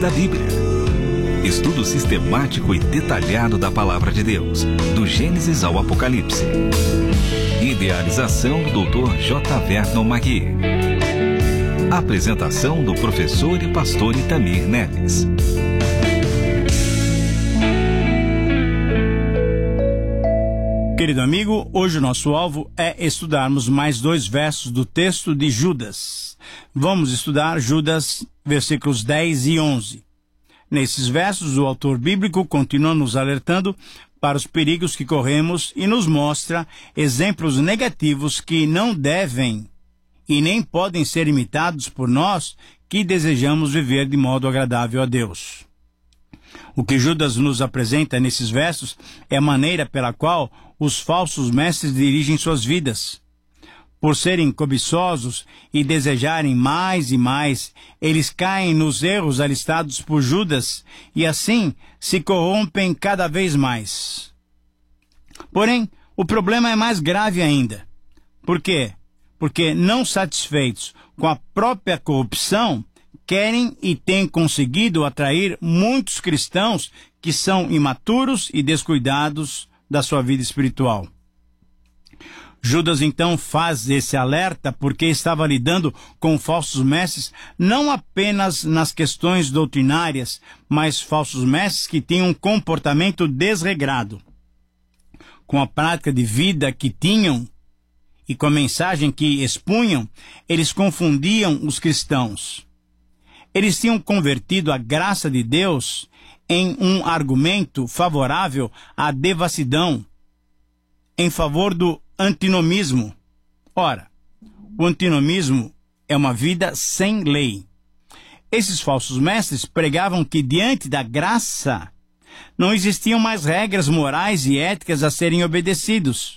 da Bíblia. Estudo sistemático e detalhado da Palavra de Deus, do Gênesis ao Apocalipse. Idealização do Dr. J. Vernon Magui. Apresentação do professor e pastor Itamir Neves. Querido amigo, hoje o nosso alvo é estudarmos mais 2 versos do texto de Judas. Vamos estudar Judas, versículos 10 e 11. Nesses versos, o autor bíblico continua nos alertando para os perigos que corremos e nos mostra exemplos negativos que não devem e nem podem ser imitados por nós que desejamos viver de modo agradável a Deus. O que Judas nos apresenta nesses versos é a maneira pela qual os falsos mestres dirigem suas vidas. Por serem cobiçosos e desejarem mais e mais, eles caem nos erros alistados por Judas e assim se corrompem cada vez mais. Porém, o problema é mais grave ainda. Por quê? Porque não satisfeitos com a própria corrupção, querem e têm conseguido atrair muitos cristãos que são imaturos e descuidados da sua vida espiritual. Judas então faz esse alerta porque estava lidando com falsos mestres não apenas nas questões doutrinárias, mas falsos mestres que tinham um comportamento desregrado. Com a prática de vida que tinham e com a mensagem que expunham, eles confundiam os cristãos. Eles tinham convertido a graça de Deus em um argumento favorável à devassidão, em favor do antinomismo. Ora, o antinomismo é uma vida sem lei. Esses falsos mestres pregavam que diante da graça não existiam mais regras morais e éticas a serem obedecidos.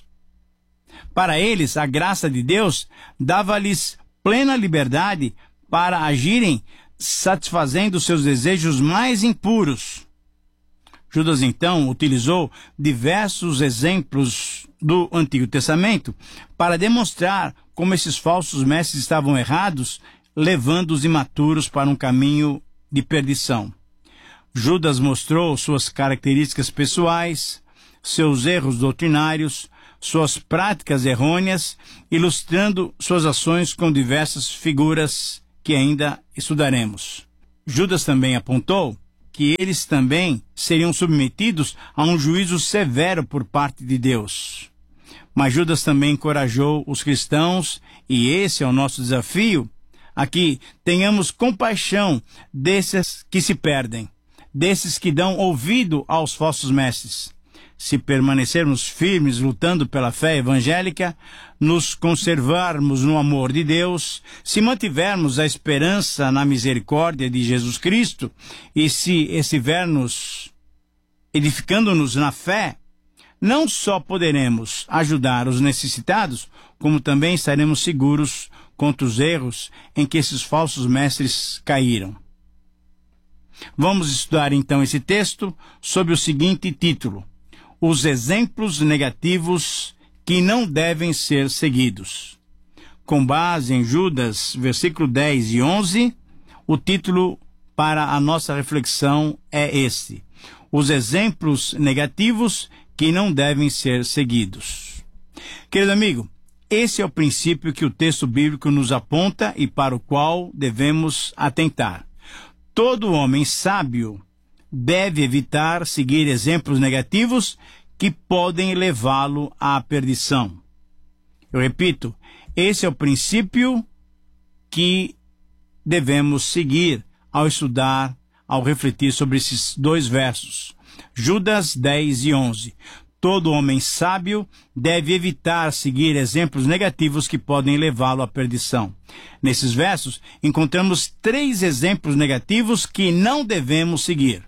Para eles, a graça de Deus dava-lhes plena liberdade para agirem satisfazendo seus desejos mais impuros. Judas, então, utilizou diversos exemplos do Antigo Testamento para demonstrar como esses falsos mestres estavam errados, levando os imaturos para um caminho de perdição. Judas mostrou suas características pessoais, seus erros doutrinários, suas práticas errôneas, ilustrando suas ações com diversas figuras que ainda estudaremos. Judas também apontou que eles também seriam submetidos a um juízo severo por parte de Deus. Mas Judas também encorajou os cristãos, e esse é o nosso desafio, a que tenhamos compaixão desses que se perdem, desses que dão ouvido aos falsos mestres. Se permanecermos firmes lutando pela fé evangélica, nos conservarmos no amor de Deus, se mantivermos a esperança na misericórdia de Jesus Cristo e se estivermos edificando-nos na fé, não só poderemos ajudar os necessitados, como também estaremos seguros contra os erros em que esses falsos mestres caíram. Vamos estudar então esse texto sob o seguinte título: os exemplos negativos que não devem ser seguidos. Com base em Judas, versículo 10 e 11, o título para a nossa reflexão é este: os exemplos negativos que não devem ser seguidos. Querido amigo, esse é o princípio que o texto bíblico nos aponta e para o qual devemos atentar. Todo homem sábio deve evitar seguir exemplos negativos que podem levá-lo à perdição. Eu repito, esse é o princípio que devemos seguir ao estudar, ao refletir sobre esses 2 versos. Judas 10 e 11. Todo homem sábio deve evitar seguir exemplos negativos que podem levá-lo à perdição. Nesses versos, encontramos 3 exemplos negativos que não devemos seguir.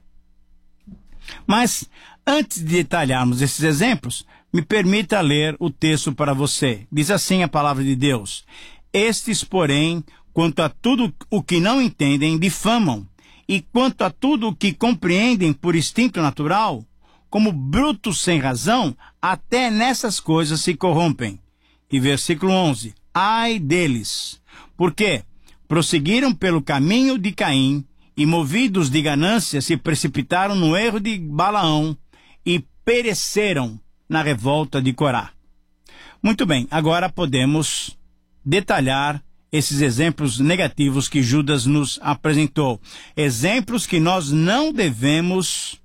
Mas, antes de detalharmos esses exemplos, me permita ler o texto para você. Diz assim a palavra de Deus: estes, porém, quanto a tudo o que não entendem, difamam, e quanto a tudo o que compreendem por instinto natural, como brutos sem razão, até nessas coisas se corrompem. E versículo 11: ai deles, porque prosseguiram pelo caminho de Caim e movidos de ganância se precipitaram no erro de Balaão e pereceram na revolta de Corá. Muito bem, agora podemos detalhar esses exemplos negativos que Judas nos apresentou. Exemplos que nós não devemos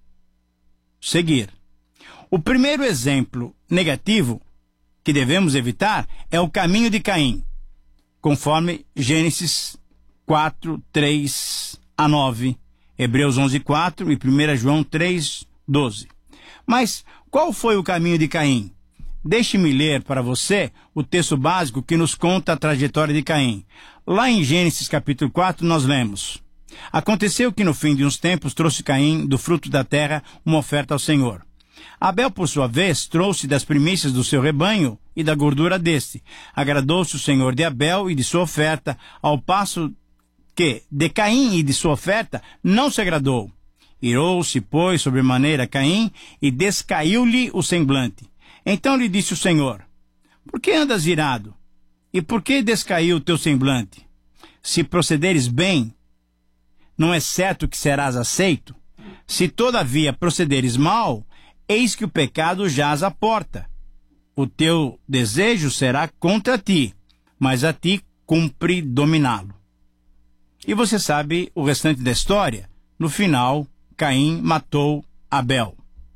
seguir. O primeiro exemplo negativo que devemos evitar é o caminho de Caim, conforme Gênesis 4, 3 a 9, Hebreus 11, 4 e 1 João 3, 12. Mas qual foi o caminho de Caim? Deixe-me ler para você o texto básico que nos conta a trajetória de Caim. Lá em Gênesis capítulo 4 nós lemos: Aconteceu que no fim de uns tempos trouxe Caim do fruto da terra uma oferta ao Senhor. Abel, por sua vez, trouxe das primícias do seu rebanho e da gordura deste. Agradou-se o Senhor de Abel e de sua oferta, ao passo que de Caim e de sua oferta não se agradou. Irou-se, pois, sobremaneira Caim, e descaiu-lhe o semblante. Então lhe disse o Senhor: Por que andas irado? E por que descaiu o teu semblante? Se procederes bem, não é certo que serás aceito? Se todavia procederes mal, eis que o pecado jaz à porta. O teu desejo será contra ti, mas a ti cumpre dominá-lo. E você sabe o restante da história. No final, Caim matou Abel.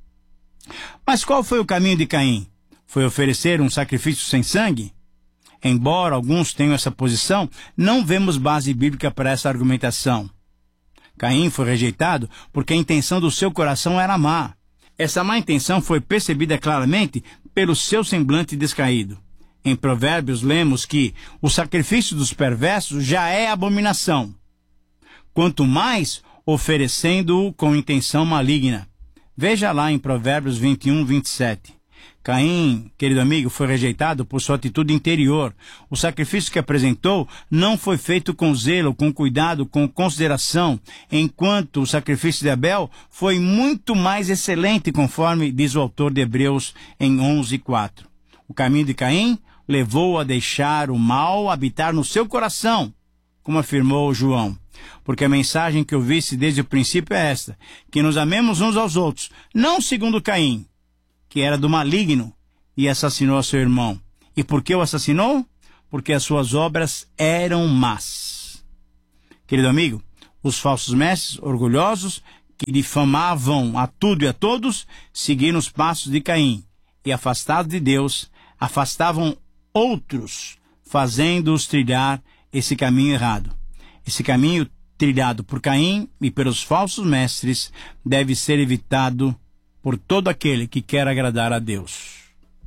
Mas qual foi o caminho de Caim? Foi oferecer um sacrifício sem sangue? Embora alguns tenham essa posição, não vemos base bíblica para essa argumentação. Caim foi rejeitado porque a intenção do seu coração era má. Essa má intenção foi percebida claramente pelo seu semblante descaído. Em Provérbios lemos que o sacrifício dos perversos já é abominação, quanto mais oferecendo-o com intenção maligna. Veja lá em Provérbios 21, 27. Caim, querido amigo, foi rejeitado por sua atitude interior. O sacrifício que apresentou não foi feito com zelo, com cuidado, com consideração, enquanto o sacrifício de Abel foi muito mais excelente, conforme diz o autor de Hebreus em 11, 4. O caminho de Caim levou a deixar o mal habitar no seu coração, como afirmou João. Porque a mensagem que ouviste desde o princípio é esta: que nos amemos uns aos outros, não segundo Caim, que era do maligno e assassinou a seu irmão. E por que o assassinou? Porque as suas obras eram más. Querido amigo, os falsos mestres orgulhosos que difamavam a tudo e a todos seguiram os passos de Caim e, afastados de Deus, afastavam outros, fazendo-os trilhar esse caminho errado. Esse caminho trilhado por Caim e pelos falsos mestres deve ser evitado por todo aquele que quer agradar a Deus.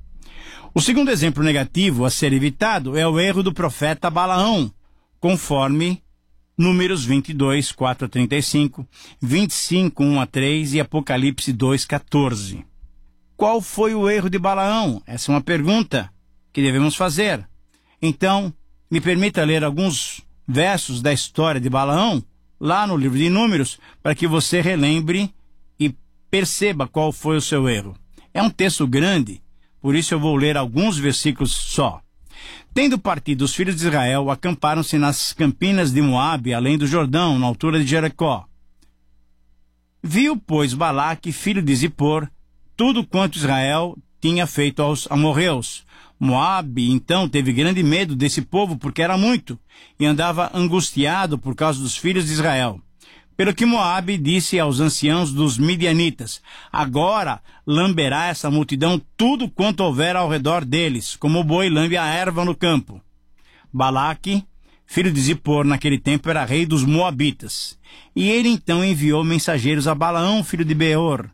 O segundo exemplo negativo a ser evitado é o erro do profeta Balaão, conforme Números 22, 4 a 35, 25, 1 a 3 e Apocalipse 2, 14. Qual foi o erro de Balaão? Essa é uma pergunta que devemos fazer. Então, me permita ler alguns versos da história de Balaão, lá no livro de Números, para que você relembre e perceba qual foi o seu erro. É um texto grande, por isso eu vou ler alguns versículos só. Tendo partido os filhos de Israel, acamparam-se nas campinas de Moabe, além do Jordão, na altura de Jericó. Viu, pois, Balaque, filho de Zippor, tudo quanto Israel tinha feito aos amorreus. Moabe, então, teve grande medo desse povo, porque era muito, e andava angustiado por causa dos filhos de Israel. Pelo que Moabe disse aos anciãos dos midianitas: Agora lamberá essa multidão tudo quanto houver ao redor deles, como o boi lambe a erva no campo. Balaque, filho de Zippor, naquele tempo era rei dos Moabitas. E ele então enviou mensageiros a Balaão, filho de Beor.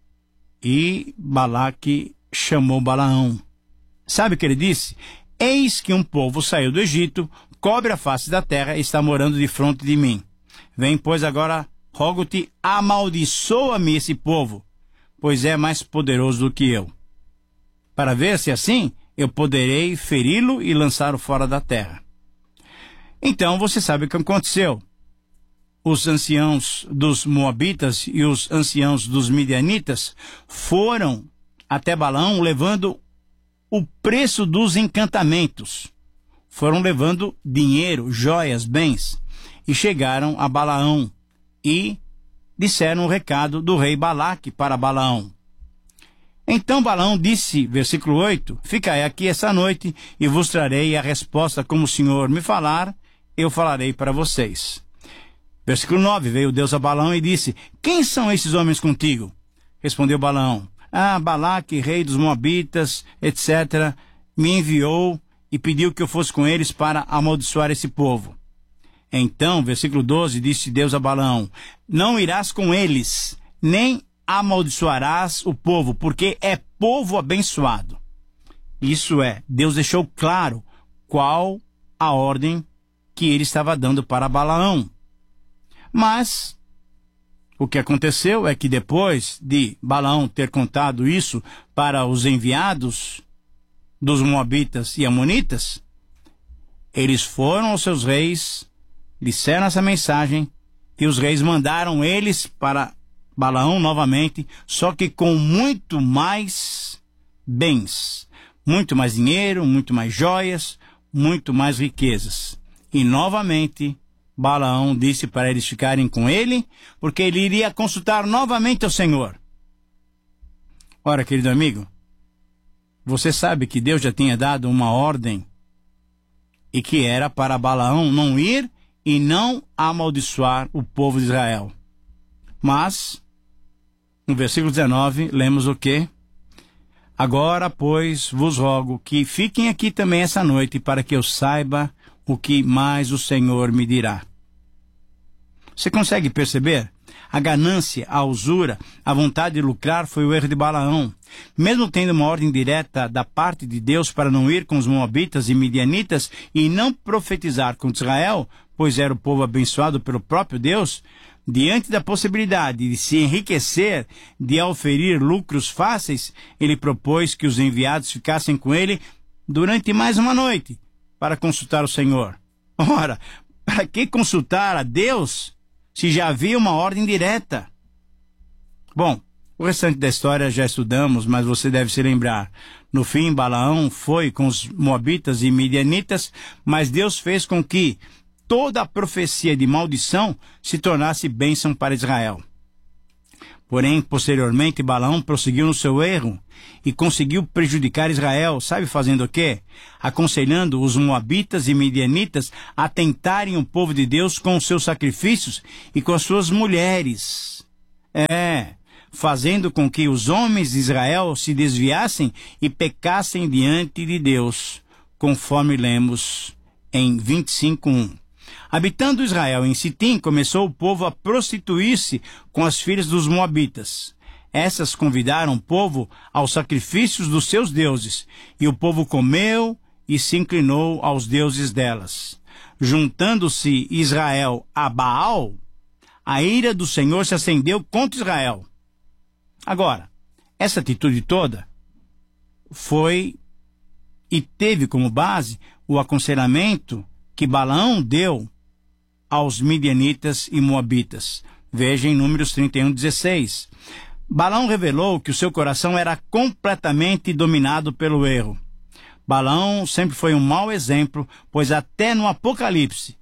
E Balaque chamou Balaão. Sabe o que ele disse? Eis que um povo saiu do Egito, cobre a face da terra e está morando defronte de mim. Vem, pois, agora, rogo-te, amaldiçoa-me esse povo, pois é mais poderoso do que eu. Para ver se assim eu poderei feri-lo e lançá-lo fora da terra. Então, você sabe o que aconteceu. Os anciãos dos Moabitas e os anciãos dos Midianitas foram até Balaão levando o preço dos encantamentos. Foram levando dinheiro, joias, bens, e chegaram a Balaão, e disseram o recado do rei Balaque para Balaão. Então Balaão disse, versículo 8, ficai aqui essa noite e vos trarei a resposta como o Senhor me falar, eu falarei para vocês. Versículo 9, veio Deus a Balaão e disse, quem são esses homens contigo? Respondeu Balaão, Balaque, rei dos Moabitas, etc., me enviou e pediu que eu fosse com eles para amaldiçoar esse povo. Então, versículo 12, disse Deus a Balaão, não irás com eles, nem amaldiçoarás o povo, porque é povo abençoado. Isso é, Deus deixou claro qual a ordem que ele estava dando para Balaão. Mas o que aconteceu é que depois de Balaão ter contado isso para os enviados dos Moabitas e Amonitas, eles foram aos seus reis, disseram essa mensagem, e os reis mandaram eles para Balaão novamente, só que com muito mais bens, muito mais dinheiro, muito mais joias, muito mais riquezas. E novamente Balaão disse para eles ficarem com ele, porque ele iria consultar novamente ao Senhor. Ora, querido amigo, você sabe que Deus já tinha dado uma ordem e que era para Balaão não ir e não amaldiçoar o povo de Israel. Mas, no versículo 19, lemos o quê? Agora, pois, vos rogo que fiquem aqui também essa noite para que eu saiba o que mais o Senhor me dirá. Você consegue perceber? A ganância, a usura, a vontade de lucrar foi o erro de Balaão. Mesmo tendo uma ordem direta da parte de Deus para não ir com os moabitas e midianitas e não profetizar contra Israel, pois era o povo abençoado pelo próprio Deus, diante da possibilidade de se enriquecer, de oferir lucros fáceis, ele propôs que os enviados ficassem com ele durante mais uma noite para consultar o Senhor. Ora, para que consultar a Deus se já havia uma ordem direta? Bom, o restante da história já estudamos, mas você deve se lembrar. No fim, Balaão foi com os moabitas e midianitas, mas Deus fez com que toda a profecia de maldição se tornasse bênção para Israel. Porém, posteriormente, Balaão prosseguiu no seu erro e conseguiu prejudicar Israel. Sabe fazendo o quê? Aconselhando os moabitas e midianitas a tentarem o povo de Deus com os seus sacrifícios e com as suas mulheres. Fazendo com que os homens de Israel se desviassem e pecassem diante de Deus, conforme lemos em 25:1. Habitando Israel em Sitim, começou o povo a prostituir-se com as filhas dos moabitas. Essas convidaram o povo aos sacrifícios dos seus deuses, e o povo comeu e se inclinou aos deuses delas. Juntando-se Israel a Baal, a ira do Senhor se acendeu contra Israel. Agora, essa atitude toda foi e teve como base o aconselhamento que Balaão deu aos midianitas e moabitas. Veja em Números 31:16. Balaão revelou que o seu coração era completamente dominado pelo erro. Balaão sempre foi um mau exemplo, pois até no Apocalipse,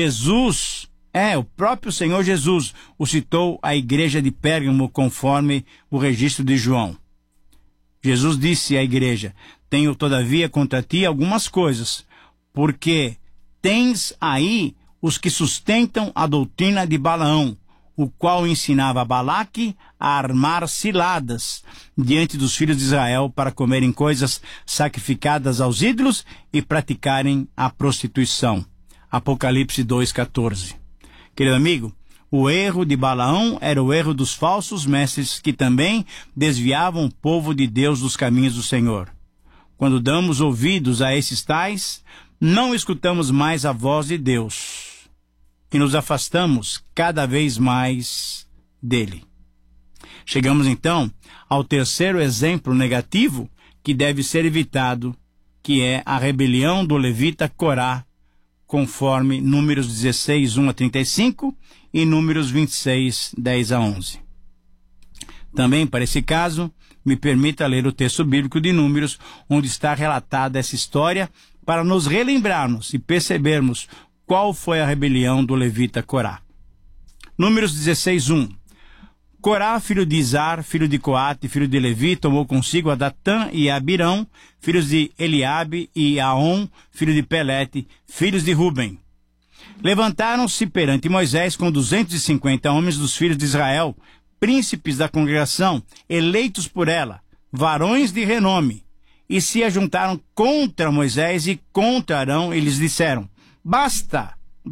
o próprio Senhor Jesus, o citou à igreja de Pérgamo conforme o registro de João. Jesus disse à igreja, tenho todavia contra ti algumas coisas, porque tens aí os que sustentam a doutrina de Balaão, o qual ensinava a Balaque a armar ciladas diante dos filhos de Israel para comerem coisas sacrificadas aos ídolos e praticarem a prostituição. Apocalipse 2:14. Querido amigo, o erro de Balaão era o erro dos falsos mestres que também desviavam o povo de Deus dos caminhos do Senhor. Quando damos ouvidos a esses tais, não escutamos mais a voz de Deus e nos afastamos cada vez mais dele. Chegamos então ao terceiro exemplo negativo que deve ser evitado, que é a rebelião do levita Corá, conforme Números 16:1-35 e Números 26:10-11. Também, para esse caso, me permita ler o texto bíblico de Números, onde está relatada essa história, para nos relembrarmos e percebermos qual foi a rebelião do levita Corá. Números 16:1. Corá, filho de Izar, filho de Coate, filho de Levi, tomou consigo a Datã e a Abirão, filhos de Eliabe, e Aon, filho de Pelete, filhos de Ruben. Levantaram-se perante Moisés com 250 homens dos filhos de Israel, príncipes da congregação, eleitos por ela, varões de renome, e se ajuntaram contra Moisés e contra Arão, e lhes disseram: basta,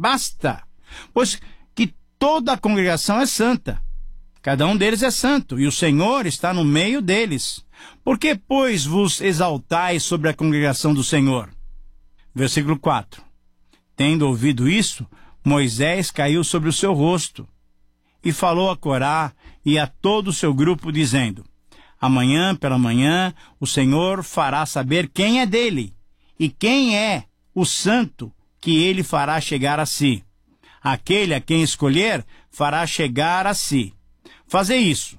pois que toda a congregação é santa. Cada um deles é santo, e o Senhor está no meio deles. Por que, pois, vos exaltais sobre a congregação do Senhor? Versículo 4. Tendo ouvido isso, Moisés caiu sobre o seu rosto, e falou a Corá e a todo o seu grupo, dizendo: amanhã pela manhã o Senhor fará saber quem é dele, e quem é o santo que ele fará chegar a si. Aquele a quem escolher fará chegar a si. Fazei isso.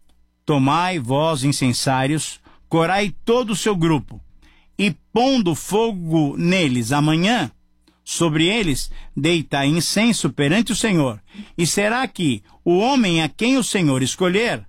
Tomai vós, incensários, Corá e todo o seu grupo, e pondo fogo neles amanhã, sobre eles deitai incenso perante o Senhor. E será que o homem a quem o Senhor escolher,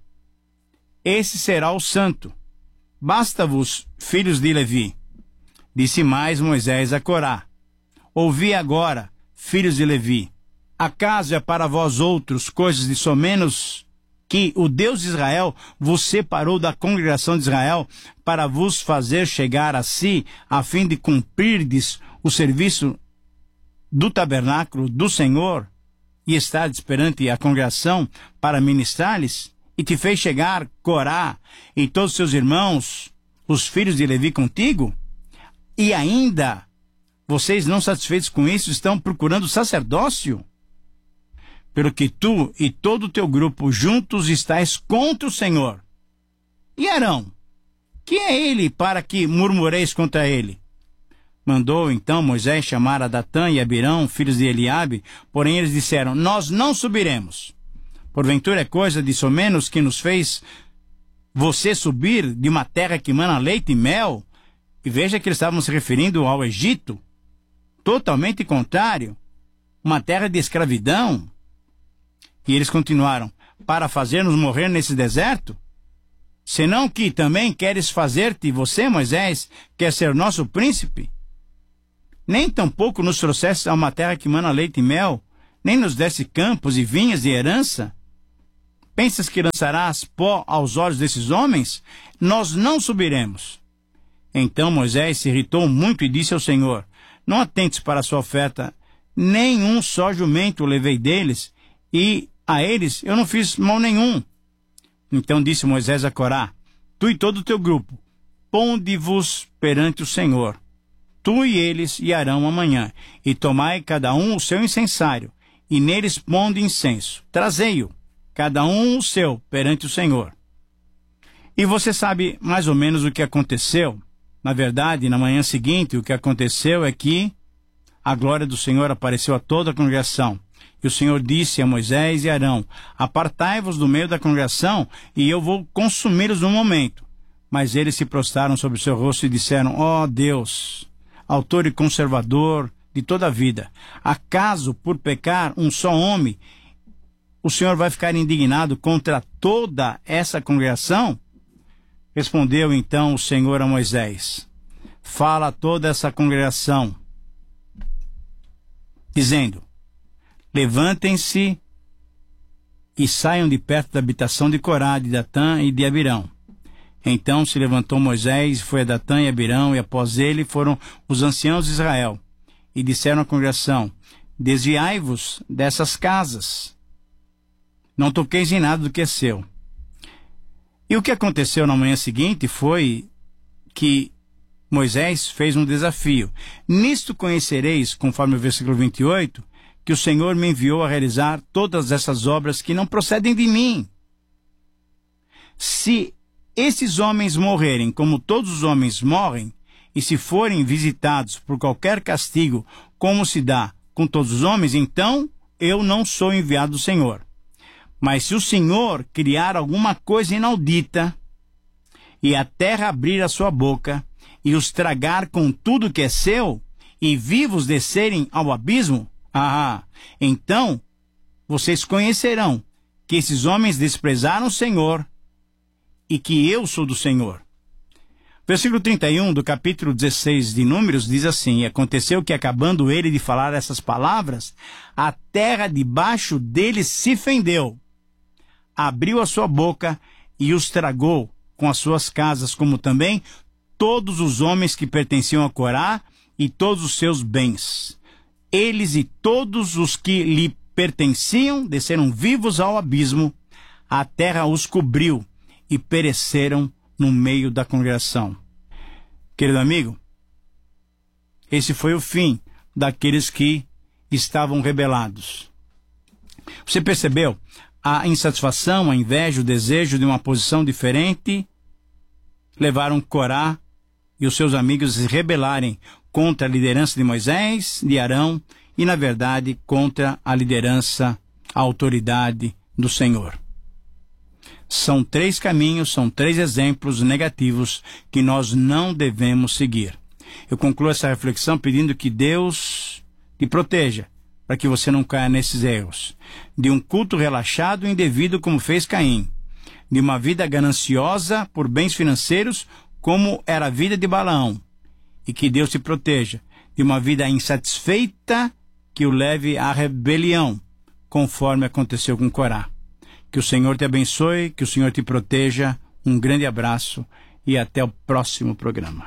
esse será o santo. Basta-vos, filhos de Levi. Disse mais Moisés a Corá: ouvi agora, filhos de Levi. Acaso é para vós outros coisas de somenos que o Deus de Israel vos separou da congregação de Israel para vos fazer chegar a si, a fim de cumprirdes o serviço do tabernáculo do Senhor, e estardes perante a congregação para ministrar-lhes? E te fez chegar Corá e todos seus irmãos, os filhos de Levi, contigo? E ainda, vocês não satisfeitos com isso, estão procurando sacerdócio? Pelo que tu e todo o teu grupo juntos estáis contra o Senhor. E Arão? Quem é ele para que murmureis contra ele? Mandou então Moisés chamar a Datã e Abirão, filhos de Eliabe, porém eles disseram: nós não subiremos. Porventura é coisa de somenos que nos fez você subir de uma terra que mana leite e mel? E veja que eles estavam se referindo ao Egito, totalmente contrário, uma terra de escravidão. E eles continuaram: para fazer-nos morrer nesse deserto? Senão que também queres fazer-te, você, Moisés, quer ser nosso príncipe? Nem tampouco nos trouxeste a uma terra que mana leite e mel, nem nos desse campos e vinhas de herança? Pensas que lançarás pó aos olhos desses homens? Nós não subiremos. Então Moisés se irritou muito e disse ao Senhor: não atentes para a sua oferta, nem um só jumento levei deles, e a eles eu não fiz mal nenhum. Então disse Moisés a Corá: tu e todo o teu grupo, ponde-vos perante o Senhor, tu e eles e Arão amanhã, e tomai cada um o seu incensário, e neles ponde incenso. Trazei-o, cada um o seu, perante o Senhor. E você sabe mais ou menos o que aconteceu. Na verdade, na manhã seguinte, o que aconteceu é que a glória do Senhor apareceu a toda a congregação. E o Senhor disse a Moisés e Arão: apartai-vos do meio da congregação, e eu vou consumi-los num momento. Mas eles se prostraram sobre o seu rosto e disseram: ó Deus, autor e conservador de toda a vida, acaso por pecar um só homem, o Senhor vai ficar indignado contra toda essa congregação? Respondeu então o Senhor a Moisés: fala a toda essa congregação, dizendo: levantem-se e saiam de perto da habitação de Corá, de Datã e de Abirão. Então se levantou Moisés e foi a Datã e Abirão, e após ele foram os anciãos de Israel, e disseram à congregação: desviai-vos dessas casas, não toqueis em nada do que é seu. E o que aconteceu na manhã seguinte foi que Moisés fez um desafio: nisto conhecereis, conforme o versículo 28, que o Senhor me enviou a realizar todas essas obras que não procedem de mim. Se esses homens morrerem como todos os homens morrem, e se forem visitados por qualquer castigo, como se dá com todos os homens, então eu não sou enviado do Senhor. Mas se o Senhor criar alguma coisa inaudita, e a terra abrir a sua boca, e os tragar com tudo que é seu, e vivos descerem ao abismo, então vocês conhecerão que esses homens desprezaram o Senhor e que eu sou do Senhor. Versículo 31 do capítulo 16 de Números diz assim: E aconteceu que, acabando ele de falar essas palavras, a terra debaixo dele se fendeu, abriu a sua boca e os tragou com as suas casas, como também todos os homens que pertenciam a Corá e todos os seus bens. Eles e todos os que lhe pertenciam desceram vivos ao abismo, a terra os cobriu e pereceram no meio da congregação. Querido amigo, esse foi o fim daqueles que estavam rebelados. Você percebeu? A insatisfação, a inveja, o desejo de uma posição diferente levaram Corá e os seus amigos a se rebelarem contra a liderança de Moisés, de Arão e, na verdade, contra a liderança, a autoridade do Senhor. São 3 caminhos, são 3 exemplos negativos que nós não devemos seguir. Eu concluo essa reflexão pedindo que Deus te proteja, para que você não caia nesses erros. De um culto relaxado e indevido, como fez Caim. De uma vida gananciosa por bens financeiros, como era a vida de Balaão. E que Deus te proteja de uma vida insatisfeita que o leve à rebelião, conforme aconteceu com Corá. Que o Senhor te abençoe, que o Senhor te proteja. Um grande abraço e até o próximo programa.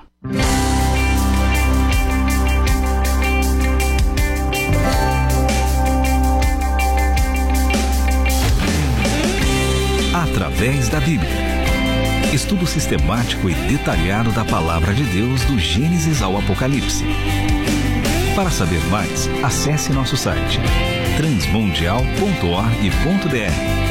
Através da Bíblia. Estudo sistemático e detalhado da Palavra de Deus do Gênesis ao Apocalipse. Para saber mais, acesse nosso site transmundial.org.br.